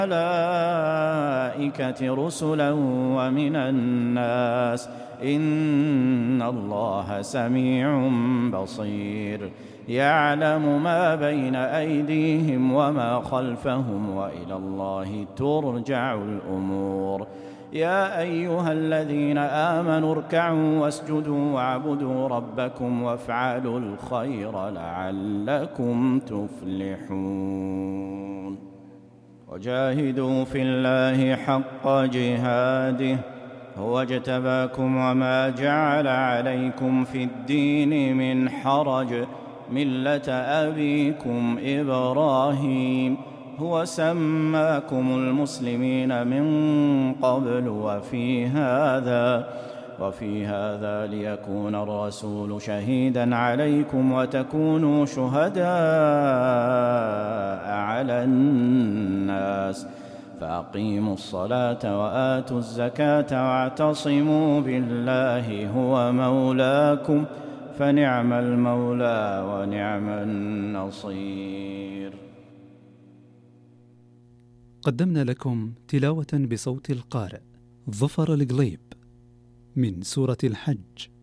الملائكة رسلا ومن الناس إن الله سميع بصير يعلم ما بين أيديهم وما خلفهم وإلى الله ترجع الأمور يا أيها الذين آمنوا اركعوا واسجدوا واعبدوا ربكم وافعلوا الخير لعلكم تفلحون وجاهدوا في الله حق جهاده هو اجتباكم وما جعل عليكم في الدين من حرج ملة أبيكم إبراهيم هو سماكم المسلمين من قبل وفي هذا ليكون الرسول شهيدا عليكم وتكونوا شهداء على الناس فأقيموا الصلاة وآتوا الزكاة واعتصموا بالله هو مولاكم فنعم المولى ونعم النصير. قدمنا لكم تلاوة بصوت القارئ ظفر القليب من سورة الحج.